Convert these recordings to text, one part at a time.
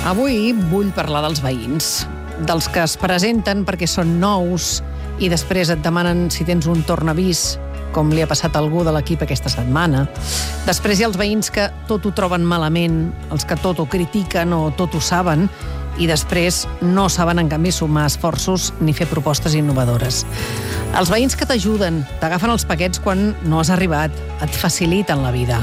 Avui vull parlar dels veïns, dels que es presenten perquè són nous i després et demanen si tens un tornavís, com li ha passat a algú de l'equip aquesta setmana. Després hi ha els veïns que tot ho troben malament, els que tot ho critiquen o tot ho saben, i després no saben, en canvi, sumar esforços ni fer propostes innovadores. Els veïns que t'ajuden, t'agafen els paquets quan no has arribat, et faciliten la vida.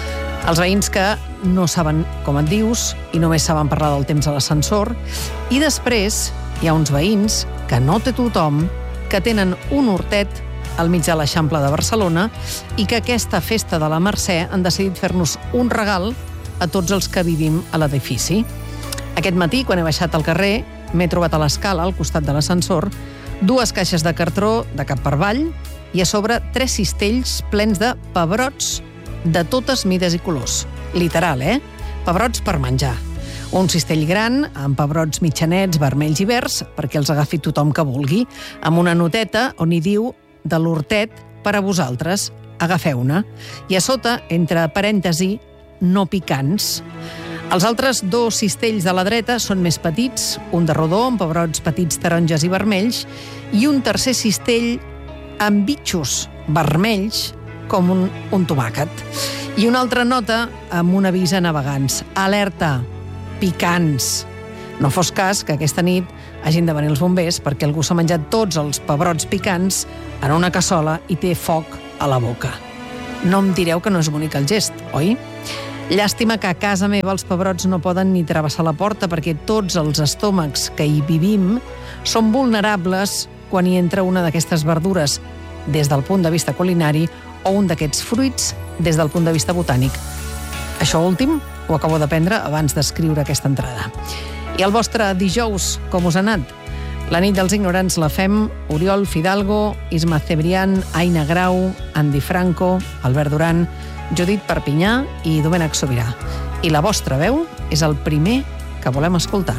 Els veïns que no saben com et dius i només saben parlar del temps a l'ascensor. I després hi ha uns veïns que no té tothom, que tenen un hortet al mig de l'Eixample de Barcelona i que aquesta festa de la Mercè han decidit fer-nos un regal a tots els que vivim a l'edifici. Aquest matí, quan he baixat al carrer, m'he trobat a l'escala, al costat de l'ascensor, 2 caixes de cartró de cap per avall i a sobre 3 cistells plens de pebrots de totes mides i colors. Literal, Pebrots per menjar. Un cistell gran, amb pebrots mitjanets, vermells i verds, perquè els agafi tothom que vulgui, amb una noteta on hi diu de l'hortet per a vosaltres, agafeu-ne. I a sota, entre parèntesi, no picants. Els altres 2 cistells de la dreta són més petits, un de rodó, amb pebrots petits taronges i vermells, i un tercer cistell amb bitxos vermells, com un tomàquet. I una altra nota amb un avís a navegants. Alerta, picants. No fos cas que aquesta nit hagin de venir els bombers perquè algú s'ha menjat tots els pebrots picants en una cassola i té foc a la boca. No em direu que no és bonic el gest, oi? Llàstima que a casa meva els pebrots no poden ni travessar la porta perquè tots els estómacs que hi vivim són vulnerables quan hi entra una d'aquestes verdures des del punt de vista culinari o un d'aquests fruits des del punt de vista botànic. Això últim ho acabo d'aprendre abans d'escriure aquesta entrada. I el vostre dijous, com us ha anat? La nit dels ignorants la fem Oriol Fidalgo, Isma Cebrián, Aina Grau, Andy Franco, Albert Duran, Judit Perpinyà i Domènec Sobirà. I la vostra veu és el primer que volem escoltar.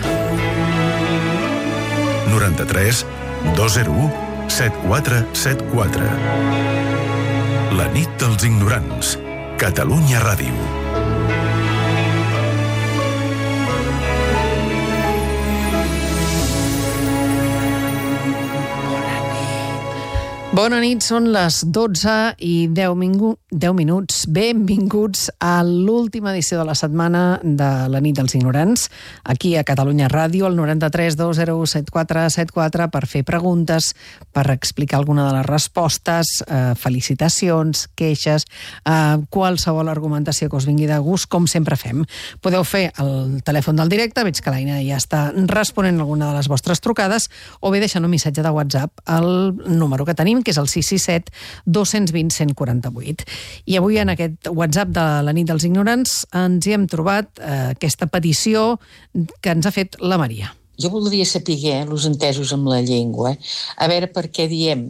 93 201 7474. La nit dels ignorants. Catalunya Ràdio. Bona nit, són les 12 i 10 minuts. Benvinguts a l'última edició de la setmana de la nit dels ignorants, aquí a Catalunya Ràdio, al 93 201 7474, per fer preguntes, per explicar alguna de les respostes, felicitacions, queixes, qualsevol argumentació que us vingui de gust, com sempre fem. Podeu fer el telèfon del directe, veig que l'Aina ja està responent alguna de les vostres trucades, o bé deixant un missatge de WhatsApp al número que tenim, que és el 667 220 148. I avui en aquest WhatsApp de la nit dels ignorants ens hi hem trobat aquesta petició que ens ha fet la Maria. Jo voldria saber els entesos amb la llengua, a veure per què diem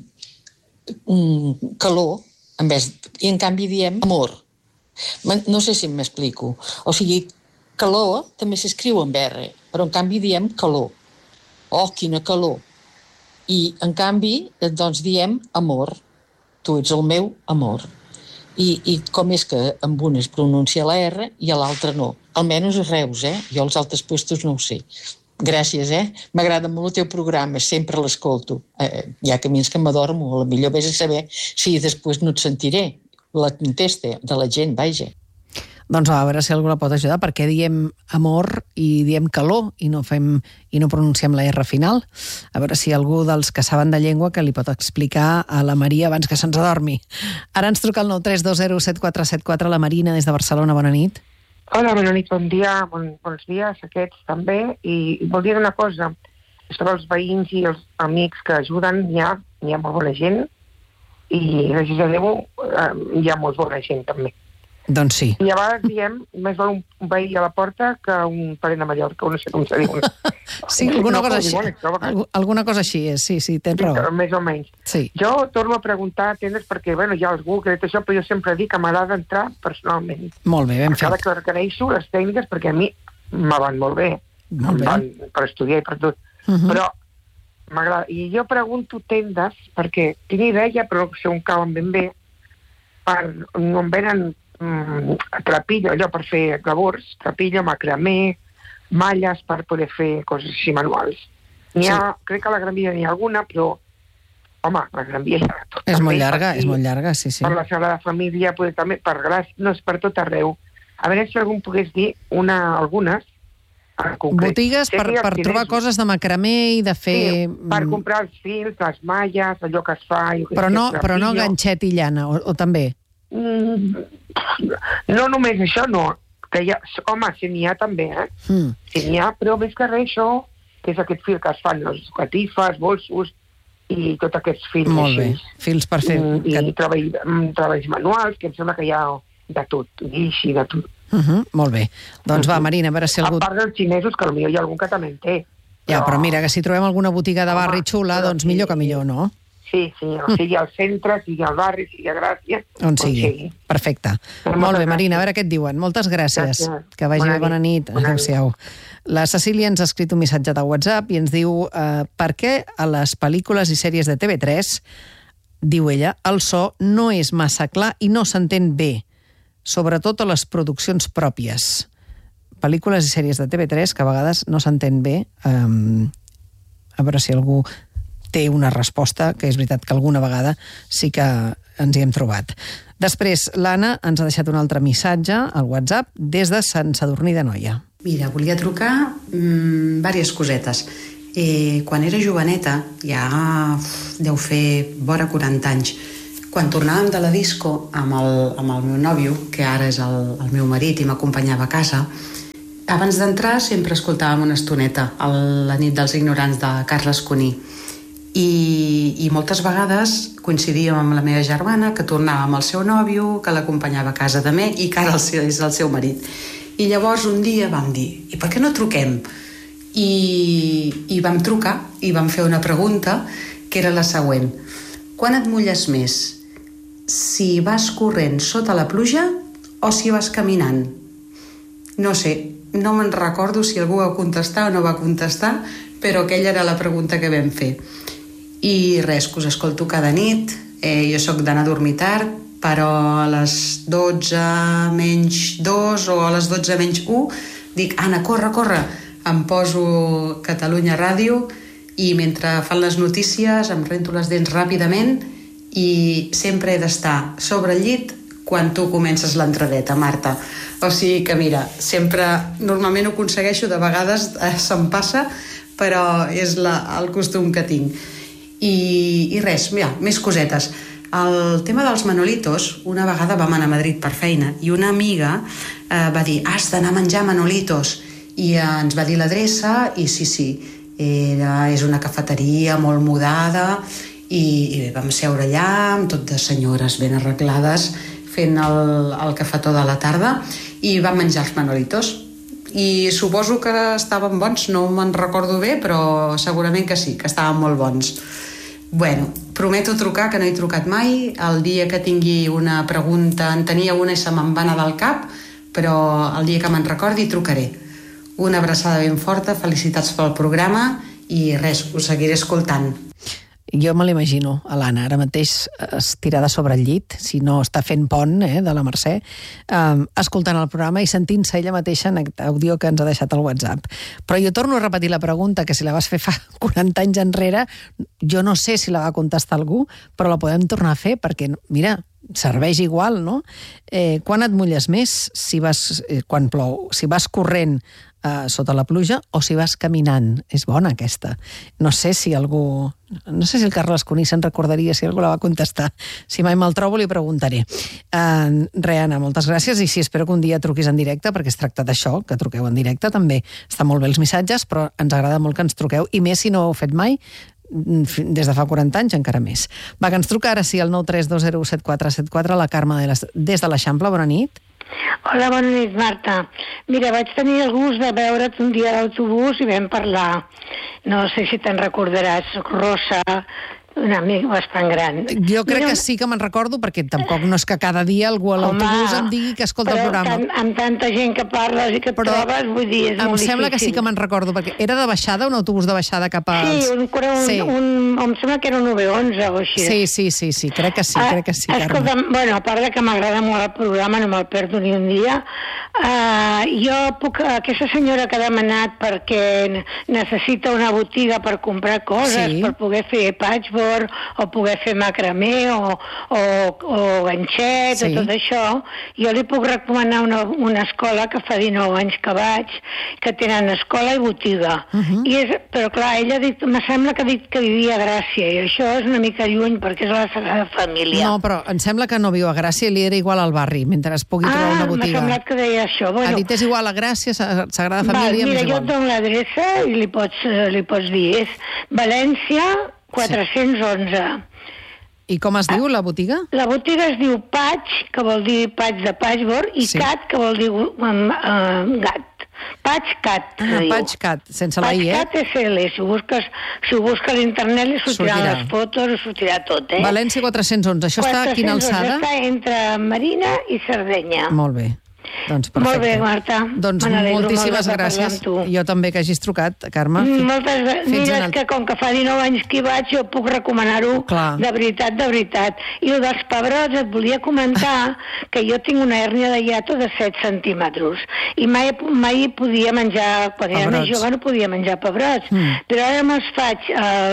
calor i en canvi diem amor. No sé si m'explico. O sigui, calor també s'escriu amb R, però en canvi diem calor. Oh, quina calor! I, en canvi, doncs diem amor. Tu ets el meu amor. I com és que amb un es pronuncia la R i a l'altre no? Almenys a Reus, Jo als altres puestos no ho sé. Gràcies, M'agrada molt el teu programa, sempre l'escolto. Hi ha camins que m'adormo, potser vés a saber si després no et sentiré la contesta de la gent, vaja. Doncs a veure si algú la pot ajudar, perquè diem amor i diem calor i no pronunciem la R final. A veure si algú dels que saben de llengua que li pot explicar a la Maria abans que se'ns adormi. Ara ens truca el 9320 7474, la Marina des de Barcelona. Bona nit. Hola, bona nit, bon dia, bons dies, aquests també. I voldria dir una cosa, sobre els veïns i els amics que ajuden, hi ha molt bona gent, i gràcies a Déu hi ha molt bona gent també. Doncs sí. I a vegades diem, més val un veí a la porta que un parent a Mallorca, no sé com se diu. Sí, alguna cosa així. Alguna cosa així és, sí, tens raó. Més o menys. Sí. Jo torno a preguntar, tens, perquè hi ha algú que ha dit això, però jo sempre dic que m'agrada entrar personalment. Molt bé, ben fet. Cada que requereixo les tècniques, perquè a mi me van molt bé. Per estudiar i per tot. Però m'agrada. I jo pregunto tendes, perquè tinc idea, però no sé on cauen ben bé, on venen trapillo, allò per fer labors, trapillo, macramé, malles per poder fer coses així manuals. Crec que a la Gran Via n'hi ha alguna, però home, la Gran Via hi ha tot. És molt llarga, sí. Per la Sagrada Família, també no és per tot arreu. A veure si algú em pogués dir algunes en concret. Botigues per trobar coses de macramé i de fer... Sí, per comprar els fils, les malles, allò que es fa... Però no ganxet i llana, o també? No només això, no. Home, si n'hi ha també, Si n'hi ha, però més que res això, que és aquest fil que es fan les catifes, bolsos i tots aquests fils. Molt bé, fils per fer... I treballs manuals, que em sembla que hi ha de tot, guix i de tot. Molt bé. Doncs va, Marina, a veure si algú... A part dels xinesos, que potser hi ha algun que també en té. Ja, però mira, que si trobem alguna botiga de barri xula, doncs millor que millor, no? Sí, sigui al centre, sigui al barri, sigui a Gràcia... On sigui. Perfecte. Molt bé, Marina, a veure què et diuen. Moltes gràcies. Que vagi bé, bona nit. Adéu-siau. La Cecília ens ha escrit un missatge de WhatsApp i ens diu per què a les pel·lícules i sèries de TV3, diu ella, el so no és massa clar i no s'entén bé, sobretot a les produccions pròpies. Pel·lícules i sèries de TV3 que a vegades no s'entén bé. A veure si algú té una resposta, que és veritat que alguna vegada sí que ens hi hem trobat. Després, l'Anna ens ha deixat un altre missatge al WhatsApp des de Sant Sadurní d'Anoia. Mira, volia trucar diverses cosetes. Quan era joveneta, ja deu fer vora 40 anys, quan tornàvem de la disco amb el meu nòvio, que ara és el meu marit i m'acompanyava a casa, abans d'entrar sempre escoltàvem una estoneta, La nit dels ignorants de Carles Cuní. I moltes vegades coincidíem amb la meva germana, que tornava amb el seu nòvio, que l'acompanyava a casa també i que ara és el seu marit. I llavors un dia vam dir, i per què no truquem? I vam trucar i vam fer una pregunta que era la següent. Quan et mulles més? Si vas corrent sota la pluja o si vas caminant? No sé, no me'n recordo si algú va contestar o no va contestar, però aquella era la pregunta que vam fer. I res, que us escolto cada nit. Jo sóc d'anar a dormir tard, però a les 12 menys 2 o a les 12 menys 1 dic, Anna, corre, em poso Catalunya Ràdio i mentre fan les notícies em rento les dents ràpidament i sempre he d'estar sobre el llit quan tu comences l'entradeta, Marta. O sigui que mira, sempre, normalment ho aconsegueixo, de vegades se'm passa, però és el costum que tinc. I res, mira, més cosetes. El tema dels manolitos, una vegada vam anar a Madrid per feina i una amiga va dir, has d'anar a menjar manolitos, i ens va dir l'adreça i sí, és una cafeteria molt mudada i vam seure allà amb tot de senyores ben arreglades fent el cafetó de la tarda i vam menjar els manolitos i suposo que estaven bons, no me'n recordo bé, però segurament que sí, que estaven molt bons. Bueno, prometo trucar, que no he trucat mai. El dia que tingui una pregunta, en tenia una i se me'n va anar del cap, però el dia que me'n recordi trucaré. Una abraçada ben forta, felicitats pel programa i res, us seguiré escoltant. Jo me l'imagino, a l'Anna, ara mateix estirada sobre el llit, si no està fent pont de la Mercè, escoltant el programa i sentint-se ella mateixa en aquest àudio que ens ha deixat al WhatsApp. Però jo torno a repetir la pregunta, que si la vas fer fa 40 anys enrere, jo no sé si la va contestar algú, però la podem tornar a fer, perquè, mira, serveix igual, no? Quan et mulles més, quan plou, si vas corrent sota la pluja o si vas caminant. És bona aquesta. No sé si el Carles Cuní se'n recordaria, si algú la va contestar. Si mai me'l trobo li preguntaré. Anna, moltes gràcies i sí, espero que un dia truquis en directe, perquè es tracta d'això, que truqueu en directe també. Està molt bé els missatges, però ens agrada molt que ens truqueu, i més si no ho heu fet mai, des de fa 40 anys encara més. Va, que ens truca ara sí al 932017474 la Carme des de l'Eixample. Bona nit. Hola, bona nit, Marta. Mira, vaig tenir el gust de veure't un dia a l'autobús i vam parlar. No sé si te'n recordaràs, Rosa, una mica bastant gran. Jo crec que sí que me'n recordo, perquè tampoc no és que cada dia algú a l'autobús em digui que escolta el programa. Però amb tanta gent que parles i que et trobes, vull dir, és molt difícil. Em sembla que sí que me'n recordo, perquè era de baixada, un autobús de baixada cap als... Sí, em sembla que era un 911 o així. Sí, crec que sí, Carme. Escolta, bueno, a part de que m'agrada molt el programa, no me'l perdo ni un dia, jo puc... Aquesta senyora que ha demanat perquè necessita una botiga per comprar coses, per poder fer patchwork, o poder fer macramé, o ganxet, o tot això, jo li puc recomanar una escola que fa 19 anys que vaig, que tenen escola i botiga. Però clar, ella me sembla que ha dit que vivia a Gràcia, i això és una mica lluny, perquè és la Sagrada Família. No, però em sembla que no viu a Gràcia, li era igual al barri, mentre es pugui trobar una botiga. M'ha semblat que deia això. Ha dit és igual a Gràcia, Sagrada Família, mira, jo et dono l'adreça i li pots dir. És València 411. I com es diu, la botiga? La botiga es diu Patch, que vol dir patch de patchwork, i Cat, que vol dir gat. Patch Cat. Patch Cat, sense la I, Patch Cat SL. Si ho busca a l'internet li sortiran les fotos, li sortirà tot, València 411. Això està a quina alçada? Està entre Marina i Sardenya. Molt bé. Doncs perfecte. Molt bé, Marta. Doncs moltíssimes gràcies. Jo també que hagis trucat, Carme. Moltes gràcies. Mira, és que com que fa 19 anys que hi vaig, jo puc recomanar-ho de veritat. I el dels pebrots et volia comentar que jo tinc una hèrnia de hiato de 7 centímetres i mai podia menjar, quan era més jove no podia menjar pebrots, però ara me'ls faig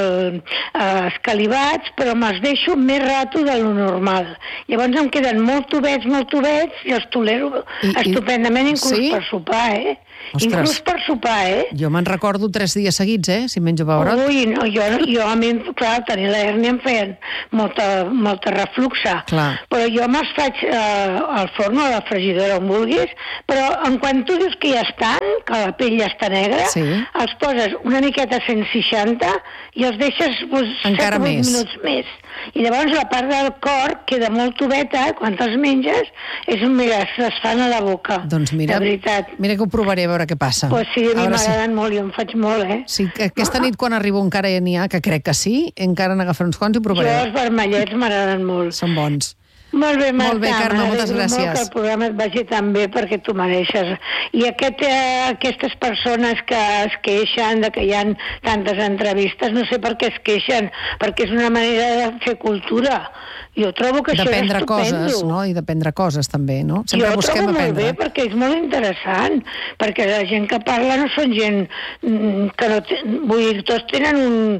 escalivats, però me'ls deixo més rato de lo normal. Llavors em queden molt tubets i els tolero estupendament, inclús per sopar, Inclús per sopar, Jo me'n recordo 3 dies seguits, si menjo pebrot. Ui, no, jo a mi, clar, tenir la hèrnia em feien molta refluxa. Però jo me'ls faig al forn o a la fregidora on vulguis, però en quan tu dius que ja estan, que la pell ja està negra, els poses una miqueta a 160 i els deixes 7 o 8 minuts més. I llavors la part del cor queda molt tubeta, quan te'ls menges, mira, es fan a la boca. Doncs mira, de veritat. Mira que ho provaré a veure què passa. Pues sí, a mi m'agraden molt, jo en faig molt, Sí, aquesta nit quan arribo encara ja n'hi ha, que crec que sí, encara n'agafaré uns quants i ho provaré. Jo els vermellets m'agraden molt. Són bons. Molt bé, Marta. Molt bé, Carme, moltes gràcies. Molt que el programa et vagi tan bé perquè tu mereixes. I aquestes persones que es queixen de que hi ha tantes entrevistes, no sé per què es queixen, perquè és una manera de fer cultura. Jo trobo que això és estupendo. D'aprendre coses, no? I d'aprendre coses, també, no? Sempre busquem aprendre. Jo ho trobo molt bé, perquè és molt interessant, perquè la gent que parla no són gent que no... Vull dir, tots tenen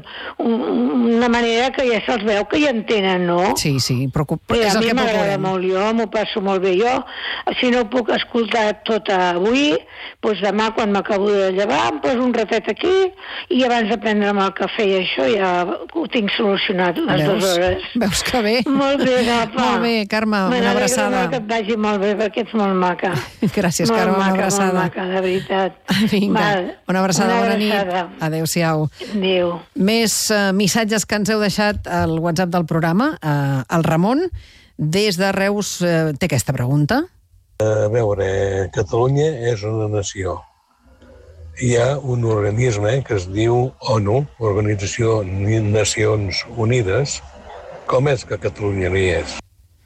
una manera que ja se'ls veu que ja entenen, no? Sí, però és el que m'agrada molt, jo m'ho passo molt bé. Jo, si no ho puc escoltar tot avui, doncs demà, quan m'acabo de llevar, em poso un ratet aquí i abans de prendre'm el cafè i això ja ho tinc solucionat les 2 hores. Veus que bé? Molt bé, Rafa. Molt bé, Carme, una abraçada. Que et vagi molt bé, perquè ets molt maca. Gràcies, Carme, una abraçada. Molt maca, de veritat. Vinga, una abraçada, bona nit. Adéu-siau. Adéu. Més missatges que ens heu deixat al WhatsApp del programa. El Ramon, des de Reus, té aquesta pregunta. A veure, Catalunya és una nació. Hi ha un organisme que es diu ONU, Organització Nacions Unides. Com és que Catalunya no hi és?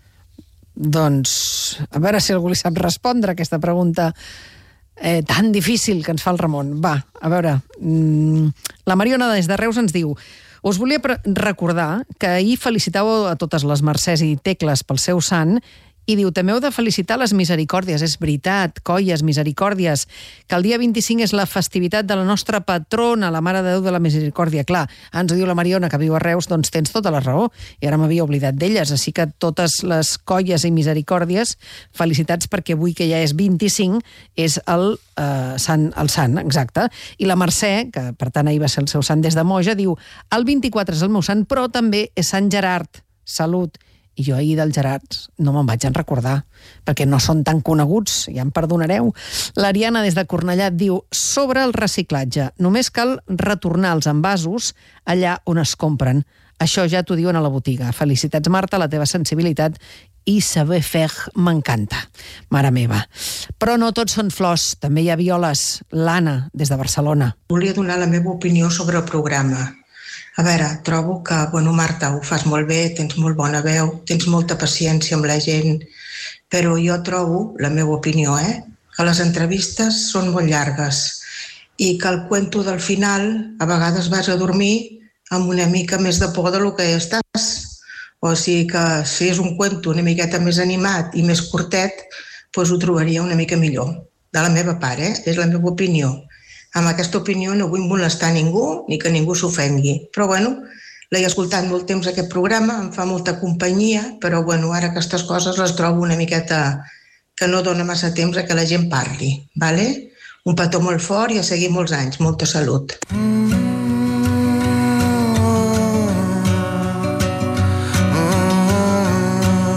Doncs, a veure si algú li sap respondre a aquesta pregunta tan difícil que ens fa el Ramon. Va, a veure, la Mariona des de Reus ens diu: us volia recordar que ahir felicitàveu a totes les Mercès i Tecles pel seu sant, i diu, també heu de felicitar les misericòrdies. És veritat, colles, misericòrdies, que el dia 25 és la festivitat de la nostra patrona, la Mare de Déu de la Misericòrdia. Clar, ens ho diu la Mariona, que viu a Reus, doncs tens tota la raó, i ara m'havia oblidat d'elles, així que totes les colles i misericòrdies, felicitats, perquè avui, que ja és 25, és el sant, exacte. I la Mercè, que per tant ahir va ser el seu sant des de Moja, diu, el 24 és el meu sant, però també és Sant Gerard. Salut. I jo ahir dels Gerards no me'n vaig en recordar, perquè no són tan coneguts, ja em perdonareu. L'Ariana des de Cornellà diu, sobre el reciclatge, només cal retornar els envasos allà on es compren. Això ja t'ho diuen a la botiga. Felicitats, Marta, la teva sensibilitat i saber fer m'encanta. Mare meva. Però no tots són flors, també hi ha violes. L'Anna, des de Barcelona. Volia donar la meva opinió sobre el programa. A veure, trobo que, bueno, Marta, ho fas molt bé, tens molt bona veu, tens molta paciència amb la gent, però jo trobo, la meva opinió, que les entrevistes són molt llargues i que el cuento del final a vegades vas a dormir amb una mica més de por del que estàs. O sigui que si és un cuento una miqueta més animat i més curtet, doncs ho trobaria una mica millor. De la meva part, és la meva opinió. Amb aquesta opinió no vull molestar ningú ni que ningú s'ofengui. Però, bueno, l'he escoltat molt temps aquest programa, em fa molta companyia, però, bueno, ara aquestes coses les trobo una miqueta que no dona massa temps a que la gent parli, vale? Un petó molt fort i a seguir molts anys. Molta salut.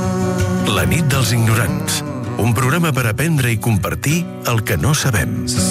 La nit dels ignorants. Un programa per aprendre i compartir el que no sabem.